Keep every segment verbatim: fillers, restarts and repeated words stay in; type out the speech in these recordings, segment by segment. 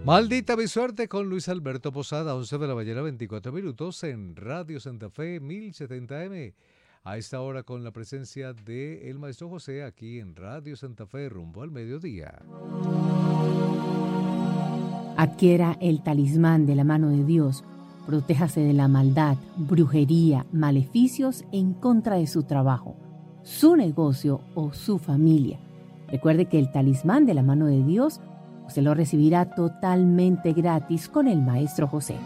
Maldita mi suerte con Luis Alberto Posada, once de la mañana, veinticuatro minutos en Radio Santa Fe mil setenta eme. A esta hora con la presencia de el Maestro José aquí en Radio Santa Fe rumbo al mediodía. Adquiera el talismán de la mano de Dios. Protéjase de la maldad, brujería, maleficios en contra de su trabajo, su negocio o su familia. Recuerde que el talismán de la mano de Dios se lo recibirá totalmente gratis con el Maestro José.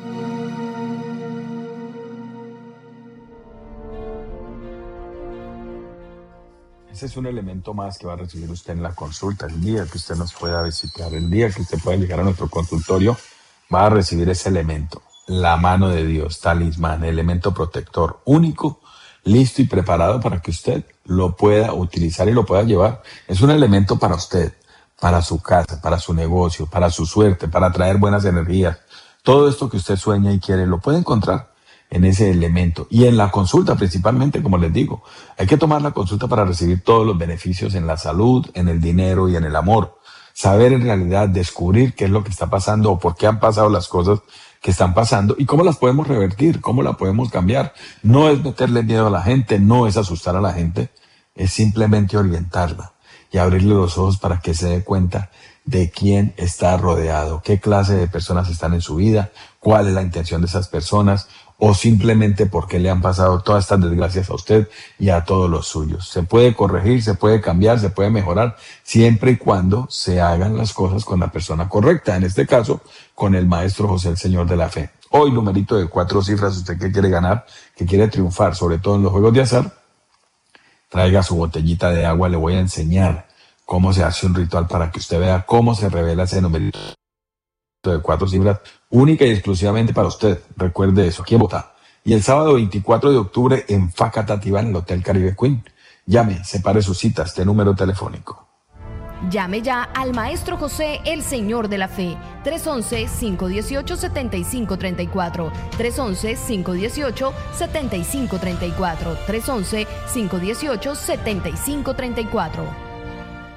Ese es un elemento más que va a recibir usted en la consulta. El día que usted nos pueda visitar, el día que usted pueda llegar a nuestro consultorio, va a recibir ese elemento, la mano de Dios, talismán, elemento protector único, listo y preparado para que usted lo pueda utilizar y lo pueda llevar. Es un elemento para usted, para su casa, para su negocio, para su suerte, para traer buenas energías. Todo esto que usted sueña y quiere lo puede encontrar en ese elemento. Y en la consulta principalmente, como les digo, hay que tomar la consulta para recibir todos los beneficios en la salud, en el dinero y en el amor. Saber en realidad, descubrir qué es lo que está pasando o por qué han pasado las cosas que están pasando y cómo las podemos revertir, cómo las podemos cambiar. No es meterle miedo a la gente, no es asustar a la gente, es simplemente orientarla y abrirle los ojos para que se dé cuenta de quién está rodeado, qué clase de personas están en su vida, cuál es la intención de esas personas, o simplemente por qué le han pasado todas estas desgracias a usted y a todos los suyos. Se puede corregir, se puede cambiar, se puede mejorar, siempre y cuando se hagan las cosas con la persona correcta, en este caso, con el Maestro José, el Señor de la Fe. Hoy, numerito de cuatro cifras, usted que quiere ganar, que quiere triunfar, sobre todo en los juegos de azar, traiga su botellita de agua, le voy a enseñar cómo se hace un ritual para que usted vea cómo se revela ese numerito de cuatro cifras, única y exclusivamente para usted. Recuerde eso, aquí en Bogotá. Y el sábado veinticuatro de octubre en Facatativá, en el Hotel Caribe Queen. Llame, separe su cita, este número telefónico. Llame ya al Maestro José, el Señor de la Fe, tres once, cinco dieciocho, setenta y cinco treinta y cuatro, tres once, cinco dieciocho, setenta y cinco treinta y cuatro, tres once, cinco dieciocho, setenta y cinco treinta y cuatro.